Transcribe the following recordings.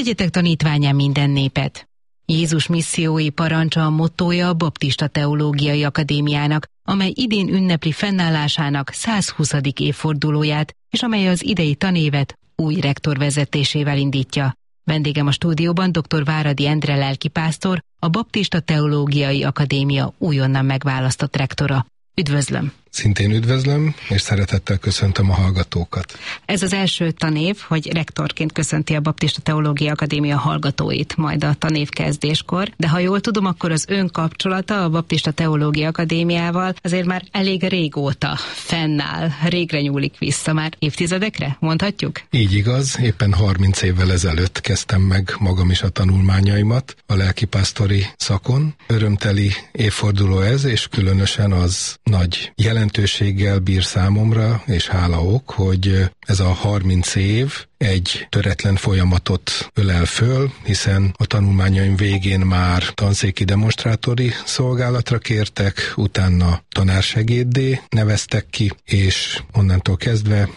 tegyetek tanítvánnyá minden népet. Jézus missziói parancsa a mottója a Baptista Teológiai Akadémiának, amely idén ünnepli fennállásának 120. évfordulóját, és amely az idei tanévet új rektor vezetésével indítja. Vendégem a stúdióban dr. Váradi Endre lelkipásztor, a Baptista Teológiai Akadémia újonnan megválasztott rektora. Üdvözlöm! Szintén üdvözlöm, és szeretettel köszöntöm a hallgatókat. Ez az első tanév, hogy rektorként köszönti a Baptista Teológiai Akadémia hallgatóit majd a tanév kezdéskor, de ha jól tudom, akkor az ön kapcsolata a Baptista Teológiai Akadémiával azért már elég régóta fennáll, régre nyúlik vissza, már évtizedekre, mondhatjuk? Így igaz, éppen 30 évvel ezelőtt kezdtem meg magam is a tanulmányaimat a lelkipásztori szakon. Örömteli évforduló ez, és különösen az nagy jelentőséggel bír számomra, és hálaok, hogy ez a 30 év egy töretlen folyamatot ölel föl, hiszen a tanulmányaim végén már tanszéki demonstrátori szolgálatra kértek, utána tanársegéddé neveztek ki, és onnantól kezdve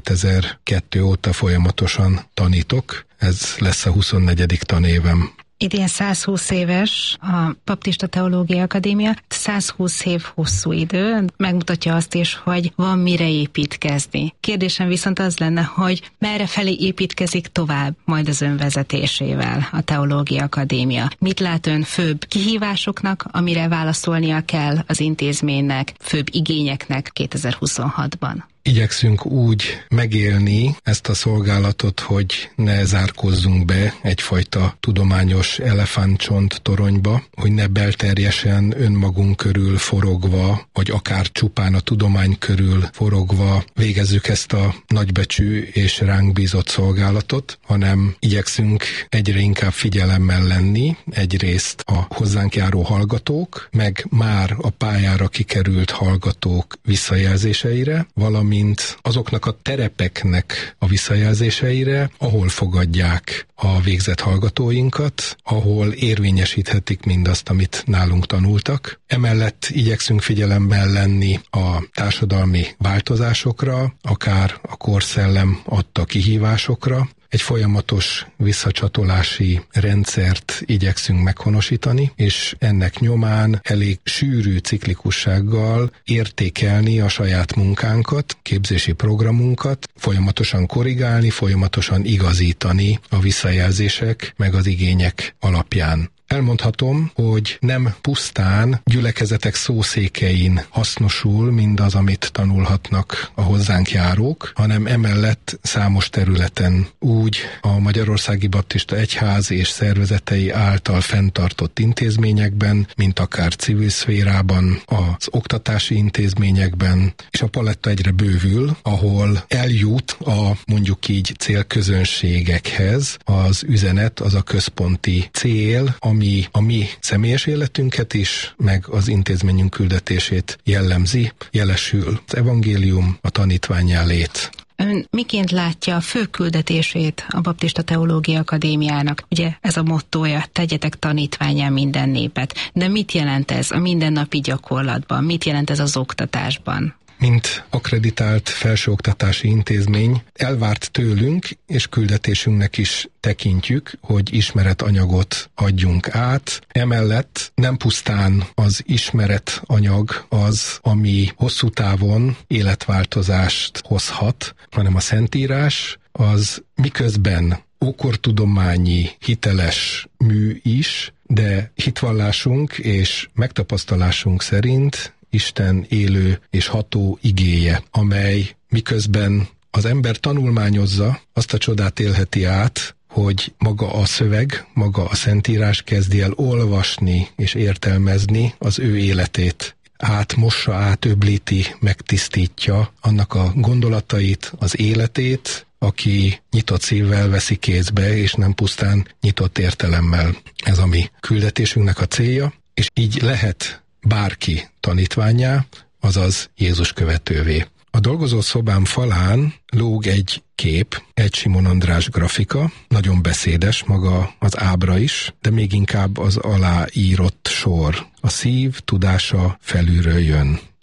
2002 óta folyamatosan tanítok. Ez lesz a 24. tanévem. Idén 120 éves a Baptista Teológiai Akadémia, 120 év hosszú idő, megmutatja azt is, hogy van mire építkezni. Kérdésem viszont az lenne, hogy merre felé építkezik tovább majd az ön vezetésével a Teológiai Akadémia. Mit lát ön főbb kihívásoknak, amire válaszolnia kell az intézménynek, főbb igényeknek 2026-ban? Igyekszünk úgy megélni ezt a szolgálatot, hogy ne zárkózzunk be egyfajta tudományos elefántcsont toronyba, hogy ne belterjesen önmagunk körül forogva, vagy akár csupán a tudomány körül forogva végezzük ezt a nagybecsű és ránk bízott szolgálatot, hanem igyekszünk egyre inkább figyelemmel lenni, egyrészt a hozzánk járó hallgatók, meg már a pályára kikerült hallgatók visszajelzéseire, valamint azoknak a terepeknek a visszajelzéseire, ahol fogadják a végzett hallgatóinkat, ahol érvényesíthetik mindazt, amit nálunk tanultak. Emellett igyekszünk figyelemmel lenni a társadalmi változásokra, akár a korszellem adta kihívásokra. Egy folyamatos visszacsatolási rendszert igyekszünk meghonosítani, és ennek nyomán elég sűrű ciklikussággal értékelni a saját munkánkat, képzési programunkat, folyamatosan korrigálni, folyamatosan igazítani a visszajelzések meg az igények alapján. Elmondhatom, hogy nem pusztán gyülekezetek szószékein hasznosul mindaz, amit tanulhatnak a hozzánk járók, hanem emellett számos területen úgy a Magyarországi Baptista Egyház és szervezetei által fenntartott intézményekben, mint akár civil szférában, az oktatási intézményekben, és a paletta egyre bővül, ahol eljut a mondjuk így célközönségekhez az üzenet, az a központi cél, ami a mi személyes életünket is, meg az intézményünk küldetését jellemzi, jelesül az evangélium, a tanítvánnyá lét. Ön miként látja a fő küldetését a Baptista Teológiai Akadémiának? Ugye ez a mottója, tegyetek tanítvánnyá minden népet. De mit jelent ez a mindennapi gyakorlatban? Mit jelent ez az oktatásban? Mint akkreditált felsőoktatási intézmény elvárt tőlünk, és küldetésünknek is tekintjük, hogy ismeretanyagot adjunk át. Emellett nem pusztán az ismeretanyag az, ami hosszú távon életváltozást hozhat, hanem a Szentírás az miközben ókortudományi hiteles mű is, de hitvallásunk és megtapasztalásunk szerint Isten élő és ható igéje, amely miközben az ember tanulmányozza, azt a csodát élheti át, hogy maga a szöveg, maga a Szentírás kezdi el olvasni és értelmezni az ő életét. Átmossa, átöblíti, megtisztítja annak a gondolatait, az életét, aki nyitott szívvel veszi kézbe, és nem pusztán nyitott értelemmel. Ez a mi küldetésünknek a célja, és így lehet bárki tanítvánnyá, azaz Jézus követővé. A dolgozószobám falán lóg egy kép, egy Simon András grafika, nagyon beszédes maga az ábra is, de még inkább az aláírott sor. A szív tudása felülről jön.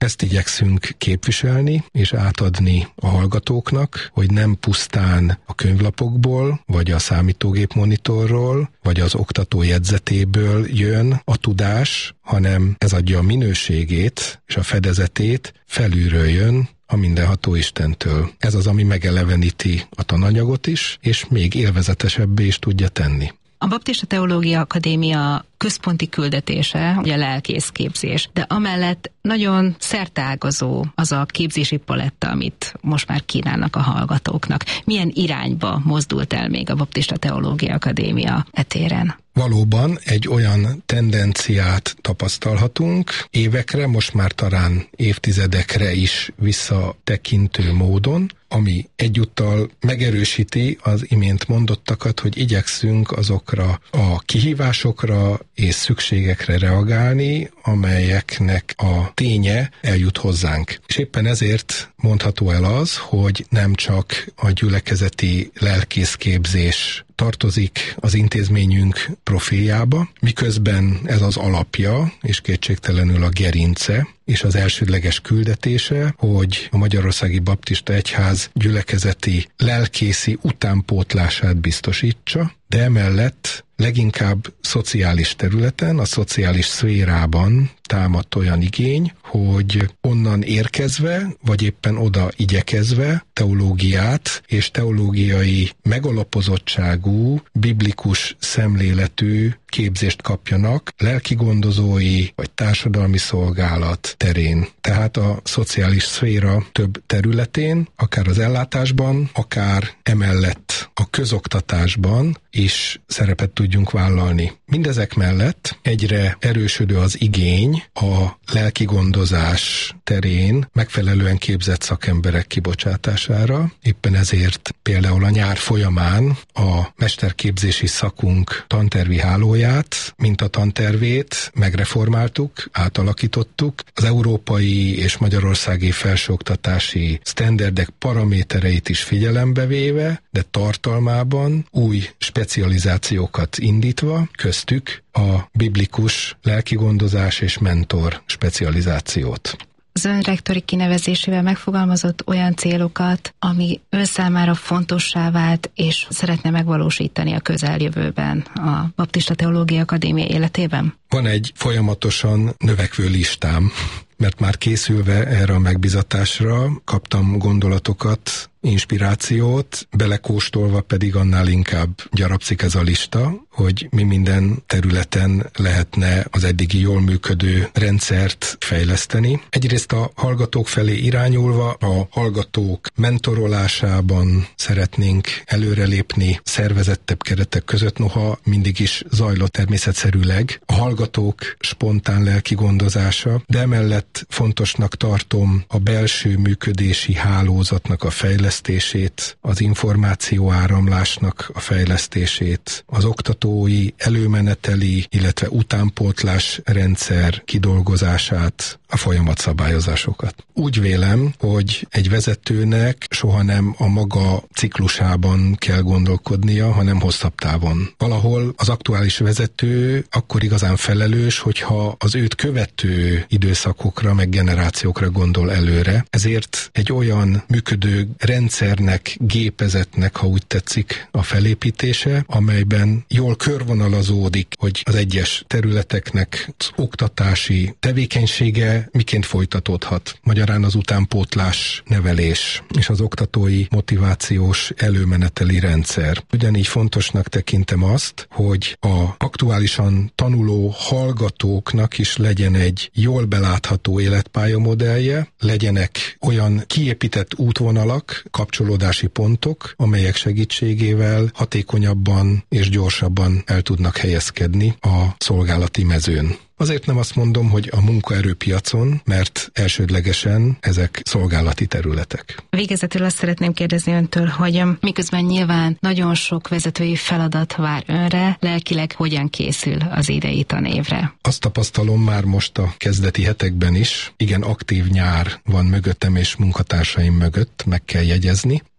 Ezt igyekszünk képviselni és átadni a hallgatóknak, hogy nem pusztán a könyvlapokból, vagy a számítógép monitorról, vagy az oktató jegyzetéből jön a tudás, hanem ez adja a minőségét és a fedezetét, felülről jön, a mindenható Istentől. Ez az, ami megeleveníti a tananyagot is, és még élvezetesebbé is tudja tenni. A Baptista Teológia Akadémia központi küldetése, ugye lelkészképzés, de amellett nagyon szerteágazó az a képzési paletta, amit most már kínálnak a hallgatóknak. Milyen irányba mozdult el még a Baptista Teológia Akadémia etéren? Valóban egy olyan tendenciát tapasztalhatunk évekre, most már talán évtizedekre is visszatekintő módon, ami egyúttal megerősíti az imént mondottakat, hogy igyekszünk azokra a kihívásokra és szükségekre reagálni, amelyeknek a ténye eljut hozzánk. És éppen ezért mondható el az, hogy nem csak a gyülekezeti lelkészképzés tartozik az intézményünk profiljába, miközben ez az alapja, és kétségtelenül a gerince, és az elsődleges küldetése, hogy a Magyarországi Baptista Egyház gyülekezeti lelkészi utánpótlását biztosítsa, de emellett leginkább szociális területen, a szociális szférában támadt olyan igény, hogy onnan érkezve, vagy éppen oda igyekezve teológiát és teológiai megalapozottságú, biblikus szemléletű képzést kapjanak lelkigondozói vagy társadalmi szolgálat terén. Tehát a szociális szféra több területén, akár az ellátásban, akár emellett a közoktatásban is szerepet tudjunk vállalni. Mindezek mellett egyre erősödő az igény a lelkigondozás terén megfelelően képzett szakemberek kibocsátására. Éppen ezért például a nyár folyamán a mesterképzési szakunk tantervi hálóját, mint a tantervét megreformáltuk, átalakítottuk. Az európai és magyarországi felsőoktatási sztenderdek paramétereit is figyelembe véve, de tartalmában új specializációkat indítva, köztük a biblikus lelkigondozás és mentor specializációt. Az ön rektori kinevezésével megfogalmazott olyan célokat, ami ön számára fontossá vált, és szeretne megvalósítani a közeljövőben a Baptista Teológia Akadémia életében? Van egy folyamatosan növekvő listám, mert már készülve erre a megbízatásra kaptam gondolatokat, inspirációt, belekóstolva pedig annál inkább gyarapszik ez a lista, hogy mi minden területen lehetne az eddigi jól működő rendszert fejleszteni. Egyrészt a hallgatók felé irányulva, a hallgatók mentorolásában szeretnénk előrelépni szervezettebb keretek között, noha mindig is zajlott természetszerűleg a hallgatók spontán lelki gondozása, de emellett fontosnak tartom a belső működési hálózatnak a fejlesztését, az információáramlásnak a fejlesztését, az oktatói, előmeneteli, illetve utánpótlás rendszer kidolgozását, a folyamatszabályozásokat. Úgy vélem, hogy egy vezetőnek soha nem a maga ciklusában kell gondolkodnia, hanem hosszabb távon. Valahol az aktuális vezető akkor igazán felelős, hogyha az őt követő időszakokra, meg generációkra gondol előre. Ezért egy olyan működő rendszernek, gépezetnek, ha úgy tetszik, a felépítése, amelyben jól körvonalazódik, hogy az egyes területeknek az oktatási tevékenysége miként folytatódhat. Magyarán az utánpótlás, nevelés és az oktatói motivációs előmeneteli rendszer. Ugyanígy fontosnak tekintem azt, hogy a aktuálisan tanuló hallgatóknak is legyen egy jól belátható életpályamodellje, legyenek olyan kiépített útvonalak, kapcsolódási pontok, amelyek segítségével hatékonyabban és gyorsabban el tudnak helyezkedni a szolgálati mezőn. Azért nem azt mondom, hogy a munkaerőpiacon, mert elsődlegesen ezek szolgálati területek. Végezetül azt szeretném kérdezni öntől, hogy miközben nyilván nagyon sok vezetői feladat vár önre, lelkileg hogyan készül az idei tanévre? Azt tapasztalom már most a kezdeti hetekben is, igen aktív nyár van mögöttem és munkatársaim mögött, meg kell jegyezni.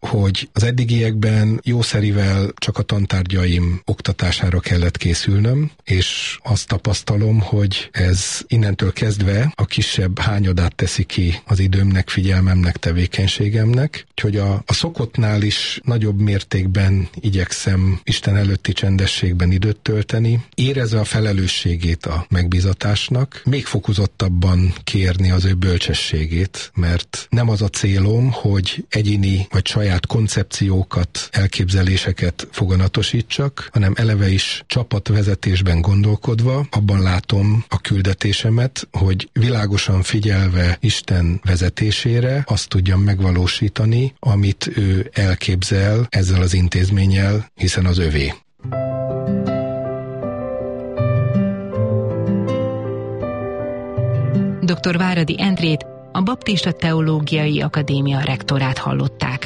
hogy az eddigiekben jószerivel csak a tantárgyaim oktatására kellett készülnöm, és azt tapasztalom, hogy ez innentől kezdve a kisebb hányadát teszi ki az időmnek, figyelmemnek, tevékenységemnek, úgyhogy a szokottnál is nagyobb mértékben igyekszem Isten előtti csendességben időt tölteni, érezve a felelősségét a megbízatásnak, még fokozottabban kérni az ő bölcsességét, mert nem az a célom, hogy egyéni vagy saját koncepciókat, elképzeléseket foganatosítsak, hanem eleve is csapatvezetésben gondolkodva, abban látom a küldetésemet, hogy világosan figyelve Isten vezetésére azt tudjam megvalósítani, amit ő elképzel ezzel az intézménnyel, hiszen az övé. Dr. Váradi Endrét, a Baptista Teológiai Akadémia rektorát hallották.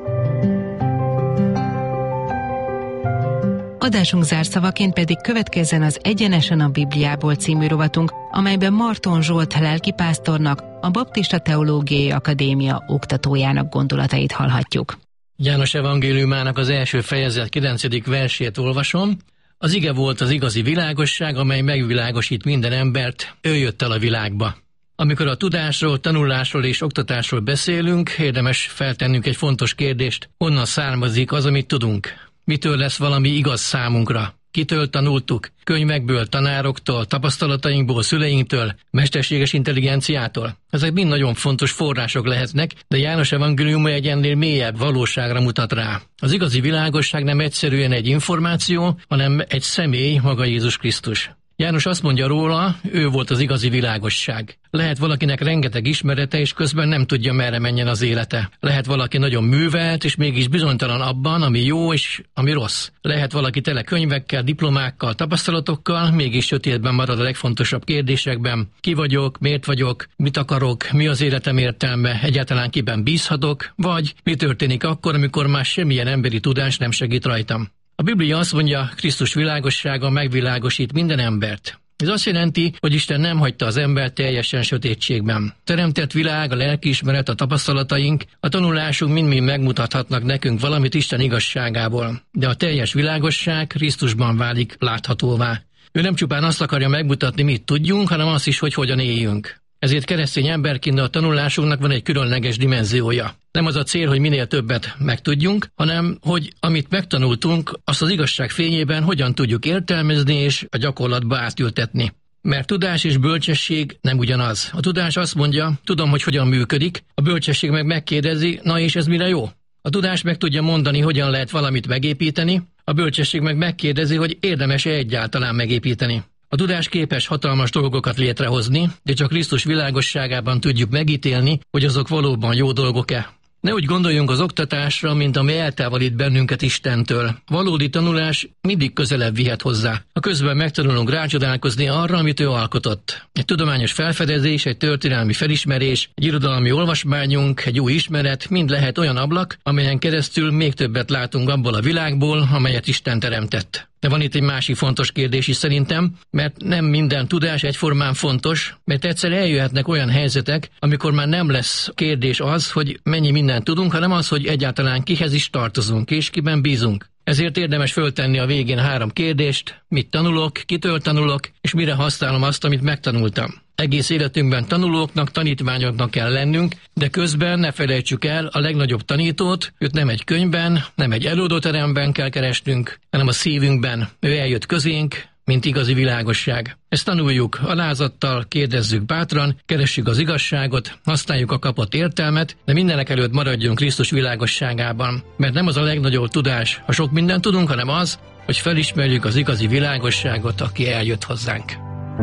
Adásunk zárszavaként pedig következzen az Egyenesen a Bibliából című rovatunk, amelyben Marton Zsolt lelkipásztornak, a Baptista Teológiai Akadémia oktatójának gondolatait hallhatjuk. János evangéliumának az első fejezet 9. versét olvasom. Az ige volt az igazi világosság, amely megvilágosít minden embert, ő jött el a világba. Amikor a tudásról, tanulásról és oktatásról beszélünk, érdemes feltennünk egy fontos kérdést, honnan származik az, amit tudunk. Mitől lesz valami igaz számunkra? Kitől tanultuk? Könyvekből, tanároktól, tapasztalatainkból, szüleinktől, mesterséges intelligenciától? Ezek mind nagyon fontos források lehetnek, de János evangéliuma egy ennél mélyebb valóságra mutat rá. Az igazi világosság nem egyszerűen egy információ, hanem egy személy, maga Jézus Krisztus. János azt mondja róla, ő volt az igazi világosság. Lehet valakinek rengeteg ismerete, és közben nem tudja, merre menjen az élete. Lehet valaki nagyon művelt, és mégis bizonytalan abban, ami jó és ami rossz. Lehet valaki tele könyvekkel, diplomákkal, tapasztalatokkal, mégis sötétben marad a legfontosabb kérdésekben. Ki vagyok, miért vagyok, mit akarok, mi az életem értelme, egyáltalán kiben bízhatok, vagy mi történik akkor, amikor már semmilyen emberi tudás nem segít rajtam. A Biblia azt mondja, Krisztus világossága megvilágosít minden embert. Ez azt jelenti, hogy Isten nem hagyta az embert teljesen sötétségben. Teremtett világ, a lelkiismeret, a tapasztalataink, a tanulásunk mind-mind megmutathatnak nekünk valamit Isten igazságából. De a teljes világosság Krisztusban válik láthatóvá. Ő nem csupán azt akarja megmutatni, mit tudjunk, hanem azt is, hogy hogyan éljünk. Ezért keresztény emberként a tanulásunknak van egy különleges dimenziója. Nem az a cél, hogy minél többet megtudjunk, hanem hogy amit megtanultunk, azt az igazság fényében hogyan tudjuk értelmezni és a gyakorlatba átültetni. Mert tudás és bölcsesség nem ugyanaz. A tudás azt mondja, tudom, hogy hogyan működik, a bölcsesség meg megkérdezi, na és ez mire jó? A tudás meg tudja mondani, hogyan lehet valamit megépíteni, a bölcsesség meg megkérdezi, hogy érdemes-e egyáltalán megépíteni. A tudás képes hatalmas dolgokat létrehozni, de csak Krisztus világosságában tudjuk megítélni, hogy azok valóban jó dolgok-e. Ne úgy gondoljunk az oktatásra, mint ami eltávolít bennünket Istentől. Valódi tanulás mindig közelebb vihet hozzá. A közben megtanulunk rácsodálkozni arra, amit ő alkotott. Egy tudományos felfedezés, egy történelmi felismerés, egy irodalmi olvasmányunk, egy új ismeret, mind lehet olyan ablak, amelyen keresztül még többet látunk abból a világból, amelyet Isten teremtett. De van itt egy másik fontos kérdés is szerintem, mert nem minden tudás egyformán fontos, mert egyszer eljöhetnek olyan helyzetek, amikor már nem lesz kérdés az, hogy mennyi mindent tudunk, hanem az, hogy egyáltalán kihez is tartozunk, és kiben bízunk. Ezért érdemes föltenni a végén 3 kérdést, mit tanulok, kitől tanulok, és mire használom azt, amit megtanultam. Egész életünkben tanulóknak, tanítványoknak kell lennünk, de közben ne felejtsük el a legnagyobb tanítót, őt nem egy könyvben, nem egy előadóteremben kell keresnünk, hanem a szívünkben. Ő eljött közénk, mint igazi világosság. Ezt tanuljuk alázattal, kérdezzük bátran, keressük az igazságot, használjuk a kapott értelmet, de mindenek előtt maradjunk Krisztus világosságában. Mert nem az a legnagyobb tudás, ha sok mindent tudunk, hanem az, hogy felismerjük az igazi világosságot, aki eljött hozzánk.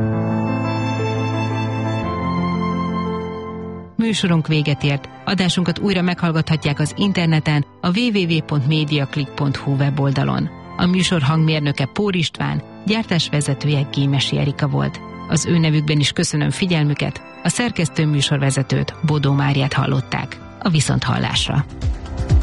Műsorunk véget ért. Adásunkat újra meghallgathatják az interneten, a www.mediaclick.hu weboldalon. A műsor hangmérnöke Pór István, gyártásvezetője Gémesi Erika volt. Az ő nevükben is köszönöm figyelmüket, a szerkesztő műsorvezetőt, Bodó Máriát hallották. A viszonthallásra.